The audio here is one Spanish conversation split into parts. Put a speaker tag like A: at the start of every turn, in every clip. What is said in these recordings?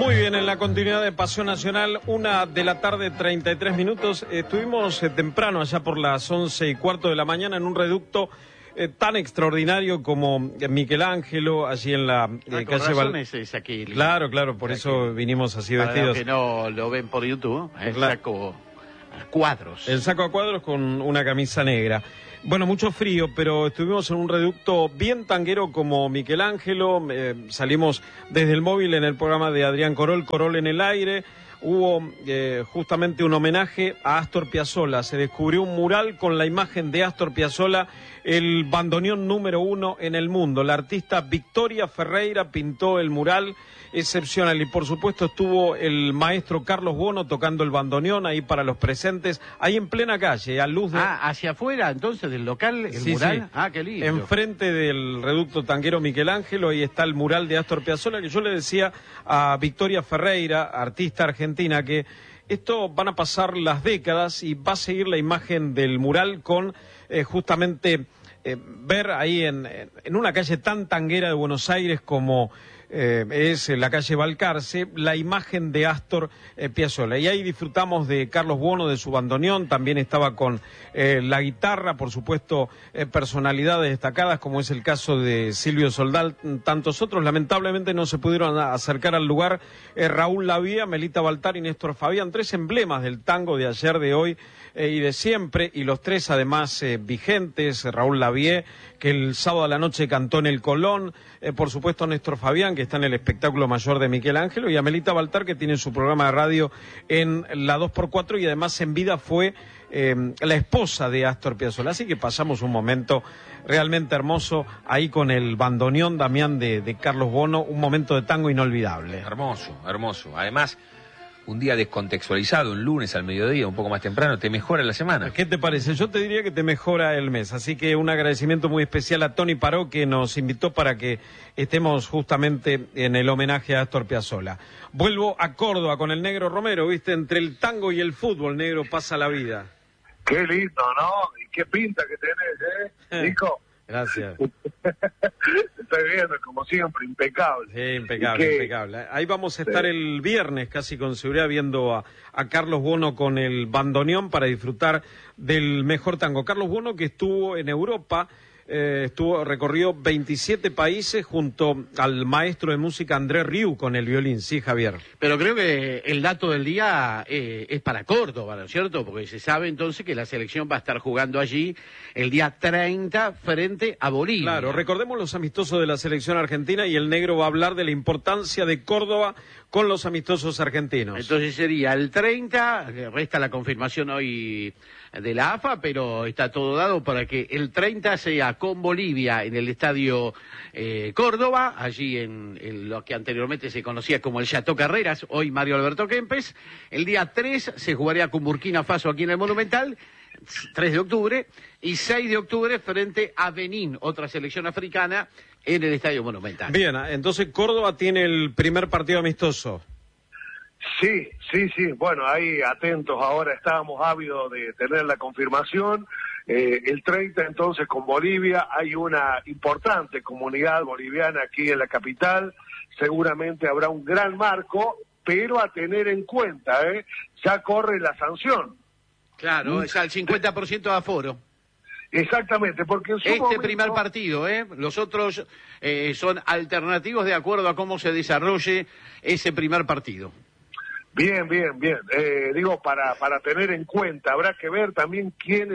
A: Muy bien, en la continuidad de Pasión Nacional, 1:33 p.m. Estuvimos temprano, allá por las 11:15 de la mañana, en un reducto tan extraordinario como Michelangelo, allí en la calle
B: aquí.
A: Claro, por eso vinimos así
B: para
A: vestidos.
B: Los que no lo ven por YouTube, el saco a cuadros.
A: El saco a cuadros con una camisa negra. Bueno, mucho frío, pero estuvimos en un reducto bien tanguero como Michelangelo. Salimos desde el móvil en el programa de Adrián Corol en el aire. Hubo justamente un homenaje a Astor Piazzolla. Se descubrió un mural con la imagen de Astor Piazzolla, el bandoneón número 1 en el mundo. La artista Victoria Ferreira pintó el mural excepcional y por supuesto estuvo el maestro Carlos Buono tocando el bandoneón ahí para los presentes, ahí en plena calle, a luz de...
B: hacia afuera entonces del local, el mural. Sí. Qué lindo.
A: Enfrente del reducto tanguero Michelangelo, ahí está el mural de Astor Piazzolla, que yo le decía a Victoria Ferreira, artista argentina, que esto van a pasar las décadas y va a seguir la imagen del mural con justamente ver ahí en una calle tan tanguera de Buenos Aires como es la calle Balcarce, la imagen de Astor Piazzolla. Y ahí disfrutamos de Carlos Buono, de su bandoneón, también estaba con la guitarra, por supuesto, personalidades destacadas, como es el caso de Silvio Soldán, tantos otros. Lamentablemente no se pudieron acercar al lugar Raúl Lavie, Melita Baltar y Néstor Fabián, tres emblemas del tango de ayer, de hoy y de siempre, y los tres además vigentes. Raúl Lavie, que el sábado a la noche cantó en el Colón, por supuesto Néstor Fabián, que está en el espectáculo mayor de Michelangelo, y Amelita Baltar, que tiene su programa de radio en la 2x4 y además en vida fue la esposa de Astor Piazzolla. Así que pasamos un momento realmente hermoso ahí con el bandoneón, Damián, de Carlos Buono, un momento de tango inolvidable.
C: Hermoso. Además, un día descontextualizado, un lunes al mediodía, un poco más temprano, te mejora la semana.
A: ¿Qué te parece? Yo te diría que te mejora el mes, así que un agradecimiento muy especial a Tony Paró, que nos invitó para que estemos justamente en el homenaje a Astor Piazzolla. Vuelvo a Córdoba con el Negro Romero, ¿viste? Entre el tango y el fútbol, Negro, pasa la vida.
D: Qué lindo, ¿no? Y qué pinta que tenés, Nico.
A: Gracias.
D: Estoy viendo, como siempre, impecable.
A: Sí, impecable. Ahí vamos a estar el viernes, casi con seguridad, viendo a Carlos Buono con el bandoneón para disfrutar del mejor tango. Carlos Buono, que estuvo en Europa, recorrió 27 países junto al maestro de música André Rieu con el violín, sí, Javier.
B: Pero creo que el dato del día es para Córdoba, ¿no es cierto? Porque se sabe entonces que la selección va a estar jugando allí el día 30 frente a Bolivia.
A: Claro, recordemos los amistosos de la selección argentina y el Negro va a hablar de la importancia de Córdoba con los amistosos argentinos.
B: Entonces sería el 30, resta la confirmación hoy de la AFA, pero está todo dado para que el 30 sea con Bolivia en el estadio Córdoba, allí en lo que anteriormente se conocía como el Chateau Carreras, hoy Mario Alberto Kempes. El día 3 se jugaría con Burkina Faso aquí en el Monumental, 3 de octubre, y 6 de octubre frente a Benín, otra selección africana, en el Estadio Monumental.
A: Bien, entonces Córdoba tiene el primer partido amistoso.
D: Sí. Bueno, ahí atentos, ahora estábamos ávidos de tener la confirmación. El 30 entonces con Bolivia, hay una importante comunidad boliviana aquí en la capital, seguramente habrá un gran marco, pero a tener en cuenta, ya corre la sanción.
B: Claro, es al 50% de aforo.
D: Exactamente, porque en su momento...
B: primer partido, los otros son alternativos de acuerdo a cómo se desarrolle ese primer partido.
D: Bien. Digo, para tener en cuenta, habrá que ver también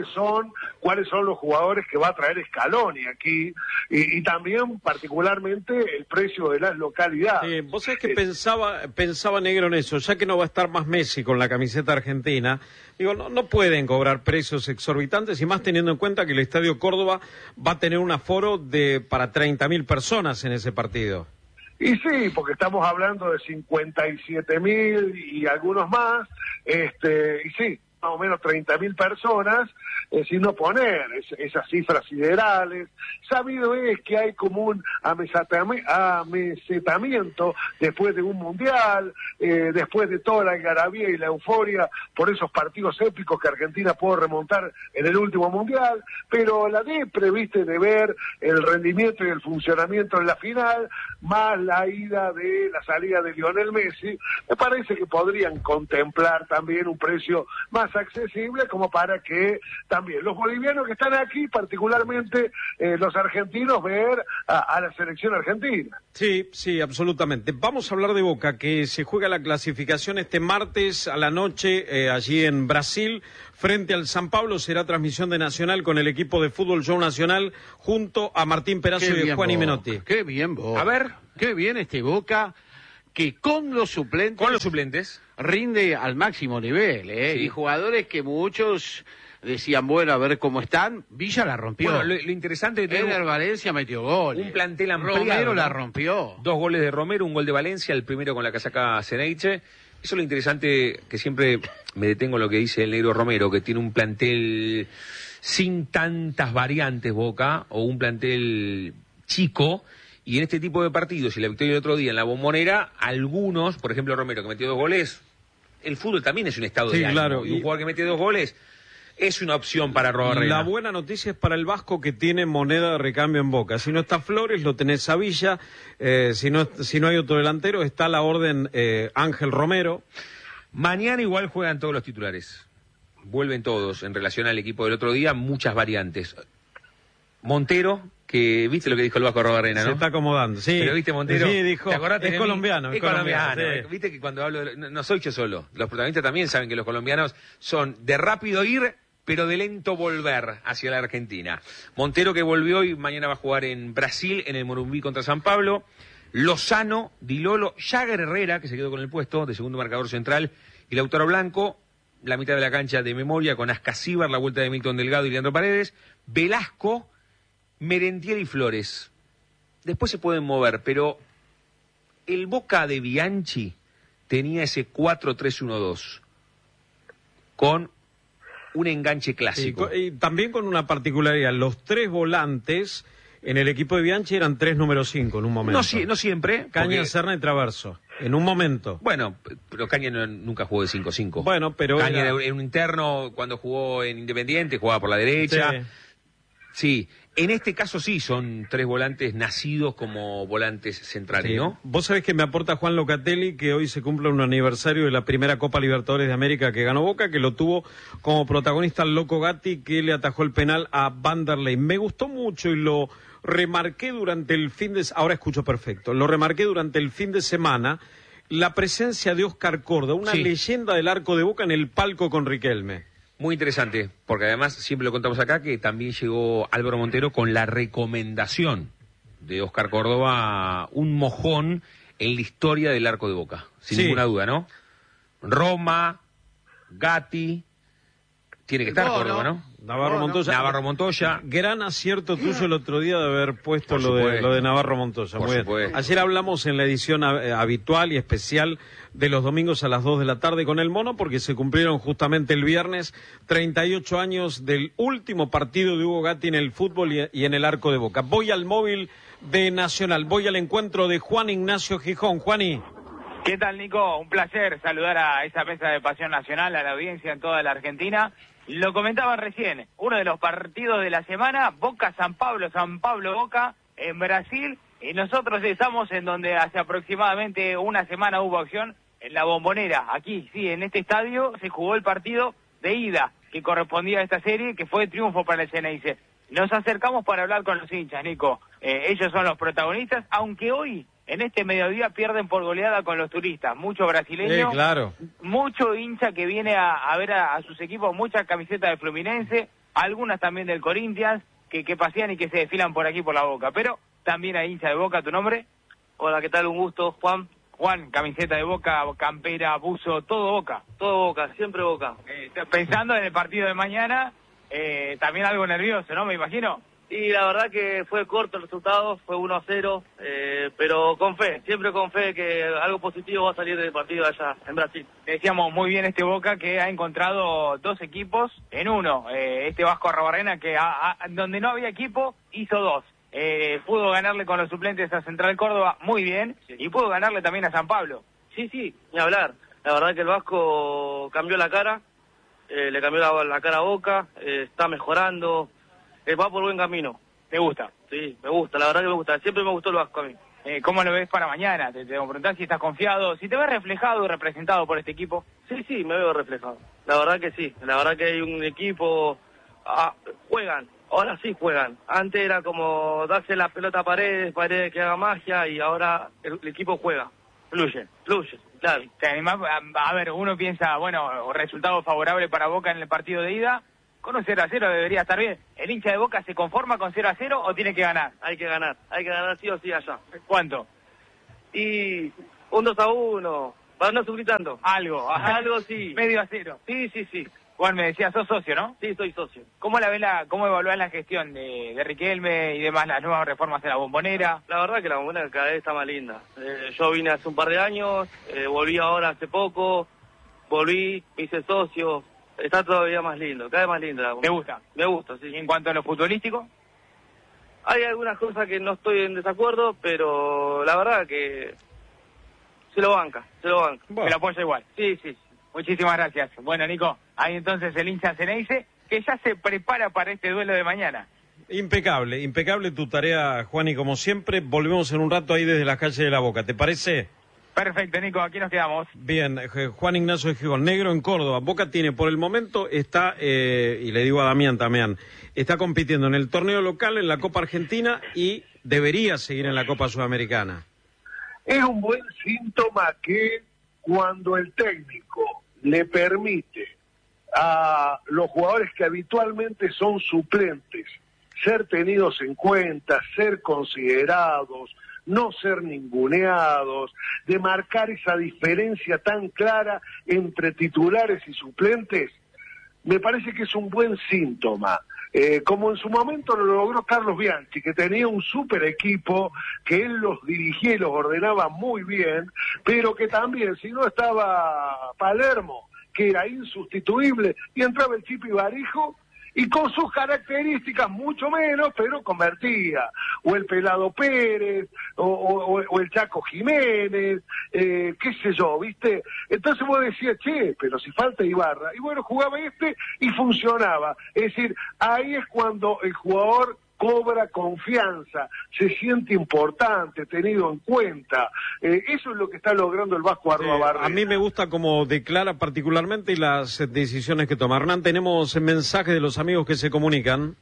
D: cuáles son los jugadores que va a traer Scaloni aquí, y también particularmente el precio de las localidades.
A: Vos sabés que pensaba Negro en eso, ya que no va a estar más Messi con la camiseta argentina, digo, no pueden cobrar precios exorbitantes, y más teniendo en cuenta que el Estadio Córdoba va a tener un aforo para 30.000 personas en ese partido.
D: Y sí, porque estamos hablando de 57.000 y algunos más, y sí, o menos 30.000 personas, sin no poner esas cifras siderales. Sabido es que hay como un amesetamiento después de un mundial, después de toda la algarabía y la euforia por esos partidos épicos que Argentina pudo remontar en el último mundial, pero la depre, viste, de ver el rendimiento y el funcionamiento en la final, más la salida de Lionel Messi, me parece que podrían contemplar también un precio más accesible, como para que también los bolivianos que están aquí, particularmente los argentinos, ver a la selección argentina.
A: Sí, sí, absolutamente. Vamos a hablar de Boca, que se juega la clasificación este martes a la noche allí en Brasil, frente al San Pablo. Será transmisión de Nacional con el equipo de fútbol Show Nacional junto a Martín Perazo y Juan Menotti.
B: Qué bien, Boca.
C: A ver,
B: qué bien este Boca, que con los suplentes rinde al máximo nivel,
C: Sí.
B: Y jugadores que muchos decían, bueno, a ver cómo están. Villa la rompió.
C: bueno, lo interesante es que
B: Eder
C: tenemos
B: Valencia metió gol.
C: un plantel ampliado.
B: Romero
C: ¿no?
B: la rompió.
C: 2 goles de Romero, un gol de Valencia, el primero con la casaca Ceneice. Eso es lo interesante, que siempre me detengo en lo que dice el negro Romero, que tiene un plantel sin tantas variantes, Boca, o un plantel chico. Y en este tipo de partidos, y la victoria del otro día en la Bombonera, algunos, por ejemplo Romero, que metió 2 goles, el fútbol también es un estado
A: Sí,
C: de ánimo.
A: claro.
C: Y un jugador que mete 2 goles es una opción para Robarrena.
A: La buena noticia es para el Vasco, que tiene moneda de recambio en Boca. Si no está Flores, lo tenés a Villa. Si no hay otro delantero, está a la orden Ángel Romero.
C: Mañana igual juegan todos los titulares. Vuelven todos en relación al equipo del otro día, muchas variantes. Montero, que viste lo que dijo el Vasco Robarrena, ¿no?
A: Se está acomodando, sí.
C: Pero viste Montero,
A: Sí, dijo,
C: ¿te acordaste
A: es
C: de mí?
A: colombiano.
C: Es colombiano.
A: Sí.
C: Viste que cuando hablo, no soy yo solo. Los protagonistas también saben que los colombianos son de rápido ir, pero de lento volver hacia la Argentina. Montero, que volvió y mañana va a jugar en Brasil, en el Morumbi contra San Pablo. Lozano, Di Lolo, Jagger Herrera, que se quedó con el puesto de segundo marcador central, y Lautaro Blanco, la mitad de la cancha de memoria, con Ascasíbar, la vuelta de Milton Delgado y Leandro Paredes, Velasco, Merentiel y Flores. Después se pueden mover, pero el Boca de Bianchi tenía ese 4-3-1-2 con un enganche clásico.
A: Y también con una particularidad, los 3 volantes en el equipo de Bianchi eran 3 número 5 en un momento.
C: No siempre.
A: Caña,
C: porque,
A: Serna y Traverso, en un momento.
C: bueno, pero Caña nunca jugó de 5-5.
A: Bueno, pero
C: Caña
A: era-
C: era un interno, cuando jugó en Independiente, jugaba por la derecha.
A: Sí.
C: Sí, en este caso sí, son 3 volantes nacidos como volantes centrales,
A: Sí.
C: ¿no?
A: Vos sabés que me aporta Juan Locatelli, que hoy se cumple un aniversario de la primera Copa Libertadores de América que ganó Boca, que lo tuvo como protagonista el Loco Gatti, que le atajó el penal a Vanderlei. Me gustó mucho y lo remarqué durante el ahora escucho perfecto, lo remarqué durante el fin de semana, la presencia de Oscar Córdoba, una
C: Sí.
A: leyenda del arco de Boca en el palco con Riquelme.
C: Muy interesante, porque además siempre lo contamos acá, que también llegó Álvaro Montero con la recomendación de Oscar Córdoba, un mojón en la historia del arco de Boca, sin
A: Sí.
C: ninguna duda, ¿no? Roma, Gatti, tiene que estar
B: No,
C: Córdoba,
B: no.
C: ¿no?
A: Navarro Montoya.
C: Navarro Montoya.
A: Gran acierto tuyo el otro día de haber puesto
C: Por
A: lo de
C: supuesto.
A: Navarro Montoya.
C: Por
A: Muy bien.
C: supuesto.
A: Ayer hablamos en la edición habitual y especial de los domingos a las 2 de la tarde con el Mono, porque se cumplieron justamente el viernes 38 años del último partido de Hugo Gatti en el fútbol y en el arco de Boca. Voy al móvil de Nacional, voy al encuentro de Juan Ignacio Gijón. Juani.
E: ¿Qué tal, Nico? Un placer saludar a esa mesa de Pasión Nacional, a la audiencia en toda la Argentina. Lo comentaban recién, uno de los partidos de la semana, Boca-San Pablo-Boca en Brasil, y nosotros estamos en donde hace aproximadamente una semana hubo acción en la Bombonera. Aquí, sí, en este estadio se jugó el partido de ida que correspondía a esta serie, que fue triunfo para el Ceneice. Nos acercamos para hablar con los hinchas, Nico. Ellos son los protagonistas, aunque hoy, en este mediodía, pierden por goleada con los turistas. Mucho brasileño,
A: Claro.
E: mucho hincha que viene a ver a sus equipos, muchas camisetas de Fluminense, algunas también del Corinthians, que pasean y que se desfilan por aquí por la Boca. Pero también hay hincha de Boca. ¿Tu nombre?
F: Hola, ¿qué tal? Un gusto, Juan.
E: Juan, camiseta de Boca, campera, buzo, todo Boca.
F: Todo Boca, siempre Boca.
E: Pensando en el partido de mañana, también algo nervioso, ¿no? Me imagino.
F: Y la verdad que fue corto el resultado, fue 1-0, pero con fe, siempre con fe que algo positivo va a salir del partido allá en Brasil.
E: Decíamos muy bien Boca que ha encontrado 2 equipos en uno. Vasco Arrobarrena que donde no había equipo hizo 2. Pudo ganarle con los suplentes a Central Córdoba muy bien y pudo ganarle también a San Pablo.
F: Sí, ni hablar. La verdad que el Vasco cambió la cara, le cambió la cara a Boca, está mejorando, va por buen camino.
E: ¿Te gusta?
F: Sí, me gusta, la verdad que me gusta. Siempre me gustó el Vasco a mí.
E: ¿Cómo lo ves para mañana? Te voy a preguntar si estás confiado, si te ves reflejado y representado por este equipo.
F: Sí, me veo reflejado. La verdad que sí. La verdad que hay un equipo... juegan. Ahora sí juegan. Antes era como darse la pelota a Paredes que haga magia, y ahora el equipo juega. Fluye, claro.
E: ¿Te animás? A ver, uno piensa, bueno, resultado favorable para Boca en el partido de ida. Con un 0-0 debería estar bien. ¿El hincha de Boca se conforma con 0-0 o tiene que ganar?
F: Hay que ganar sí o sí allá.
E: ¿Cuánto?
F: Y un 2-1, para no subir tanto.
E: Algo
F: sí.
E: Medio a 0.
F: Sí.
E: Juan, me decía, sos socio, ¿no?
F: Sí, soy socio.
E: ¿Cómo evaluás la gestión de Riquelme y demás, las nuevas reformas de la Bombonera?
F: La verdad que la Bombonera cada vez está más linda. Yo vine hace un par de años, volví ahora hace poco, me hice socio, está todavía más lindo, cada vez más linda la Bombonera.
E: ¿Te gusta?
F: Me gusta, sí.
E: ¿Y en cuanto a lo futbolístico?
F: Hay algunas cosas que no estoy en desacuerdo, pero la verdad que se lo banca.
E: Bueno. ¿Te lo apoya igual?
F: Sí.
E: Muchísimas gracias. Bueno, Nico, ahí entonces el hincha Ceneice, que ya se prepara para este duelo de mañana.
A: Impecable tu tarea, Juan, y como siempre, volvemos en un rato ahí desde las calles de La Boca, ¿te parece?
E: Perfecto, Nico, aquí nos quedamos.
A: Bien, Juan Ignacio de Gijón, Negro en Córdoba. Boca tiene, por el momento, y le digo a Damián también, está compitiendo en el torneo local, en la Copa Argentina, y debería seguir en la Copa Sudamericana.
D: Es un buen síntoma que cuando el técnico le permite a los jugadores que habitualmente son suplentes ser tenidos en cuenta, ser considerados, no ser ninguneados, de marcar esa diferencia tan clara entre titulares y suplentes, me parece que es un buen síntoma. Como en su momento lo logró Carlos Bianchi, que tenía un super equipo, que él los dirigía y los ordenaba muy bien, pero que también, si no estaba Palermo, que era insustituible, y entraba el Chipi Barijo, y con sus características mucho menos, pero convertía, o el Pelado Pérez, o el Chaco Jiménez, qué sé yo, ¿viste? Entonces vos decías, pero si falta Ibarra, y bueno, jugaba y funcionaba, es decir, ahí es cuando el jugador cobra confianza, se siente importante, tenido en cuenta. Eso es lo que está logrando el Vasco Arrobarrena.
A: A mí me gusta cómo declara particularmente y las decisiones que toma. Hernán, tenemos mensajes de los amigos que se comunican.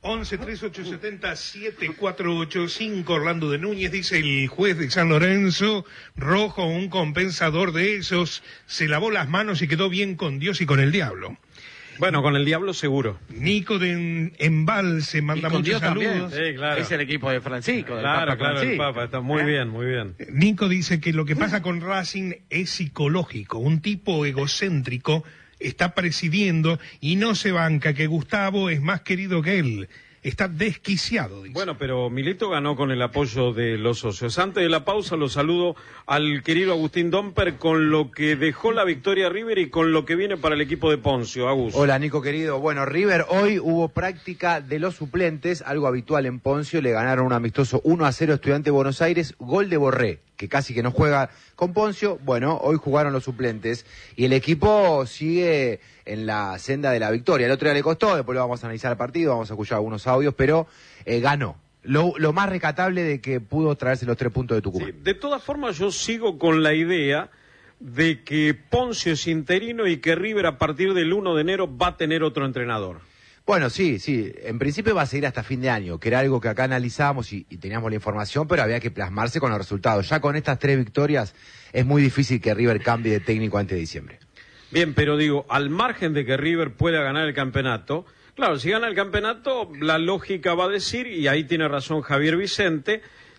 G: 11-3870-7485, Orlando de Núñez, dice el juez de San Lorenzo, Rojo, un compensador de esos, se lavó las manos y quedó bien con Dios y con el diablo.
A: Bueno, con el diablo seguro.
G: Nico de Embalse manda muchos saludos.
B: Sí, claro. Es el equipo de Francisco, del
A: Papa
B: Francisco.
A: el Papa, está muy bien, muy bien.
G: Nico dice que lo que pasa con Racing es psicológico. Un tipo egocéntrico está presidiendo y no se banca que Gustavo es más querido que él. Está desquiciado, dice.
A: Bueno, pero Milito ganó con el apoyo de los socios. Antes de la pausa, lo saludo al querido Agustín Domper con lo que dejó la victoria River y con lo que viene para el equipo de Poncio. Agus.
H: Hola, Nico, querido. Bueno, River, hoy hubo práctica de los suplentes, algo habitual en Poncio. Le ganaron un amistoso 1-0 Estudiante de Buenos Aires, gol de Borré, que casi que no juega con Poncio. Bueno, hoy jugaron los suplentes y el equipo sigue en la senda de la victoria. El otro día le costó, después lo vamos a analizar el partido, vamos a escuchar algunos audios, pero ganó. Lo más rescatable de que pudo traerse los 3 puntos de Tucumán.
A: Sí, de todas formas, yo sigo con la idea de que Poncio es interino y que River a partir del 1 de enero va a tener otro entrenador.
H: Bueno, sí, en principio va a seguir hasta fin de año, que era algo que acá analizábamos y teníamos la información, pero había que plasmarse con los resultados. Ya con estas 3 victorias es muy difícil que River cambie de técnico antes de diciembre.
A: Bien, pero digo, al margen de que River pueda ganar el campeonato, claro, si gana el campeonato, la lógica va a decir, y ahí tiene razón Javier Vicente,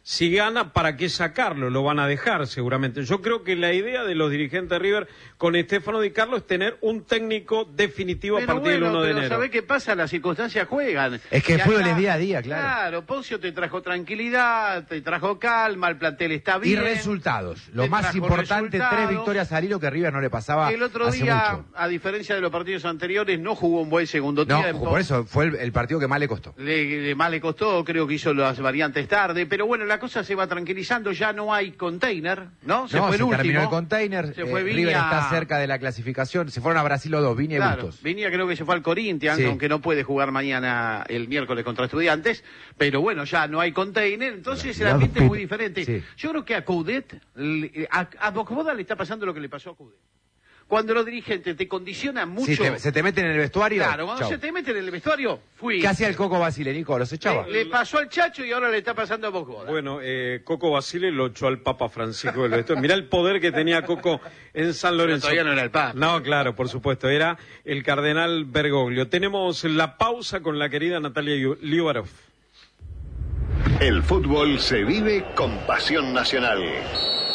A: si gana, ¿para qué sacarlo? Lo van a dejar seguramente. Yo creo que la idea de los dirigentes de River con Stefano Di Carlo es tener un técnico definitivo a partir del 1 de enero.
B: ¿Sabés qué pasa? Las circunstancias juegan.
H: Es que el fútbol es día a día, claro.
B: Claro, Poncio te trajo tranquilidad, te trajo calma, el plantel está bien.
H: Y resultados. Lo
B: te
H: más
B: trajo
H: importante,
B: resultados.
H: 3 victorias al hilo que River no le pasaba
B: El otro
H: hace
B: día,
H: mucho.
B: a diferencia de los partidos anteriores, no jugó un buen segundo
H: No,
B: tiempo.
H: por eso fue el partido que más le costó.
B: Más le costó, creo que hizo las variantes tarde, pero bueno, la cosa se va tranquilizando, ya no hay container, ¿no? Se fue el último.
H: Terminó el container,
B: Se fue
H: River está cerca de la clasificación, se fueron a Brasil los dos, Viña y Bustos.
B: Viña creo que se fue al Corinthians,
H: Sí.
B: aunque no puede jugar mañana, el miércoles contra Estudiantes, pero bueno, ya no hay container, entonces el ambiente es muy diferente.
H: Sí.
B: Yo creo que a Coudet, a Bocomoda le está pasando lo que le pasó a Coudet. Cuando los dirigentes te condicionan mucho...
H: Sí, se te meten en el vestuario.
B: Claro, cuando
H: chau.
B: se te meten en el vestuario, fui.
H: ¿Qué hacía el Coco Basile, Nico? ¿Los echaba?
B: Le pasó al Chacho y ahora le está pasando a Bocomoda.
A: Bueno, Coco Basile lo echó al Papa Francisco del Vestuario. Mirá el poder que tenía Coco en San Lorenzo.
B: Pero todavía no era el Papa.
A: No, claro, por supuesto, era el cardenal Bergoglio. Tenemos la pausa con la querida Natalia Liubarov.
I: El fútbol se vive con pasión nacional.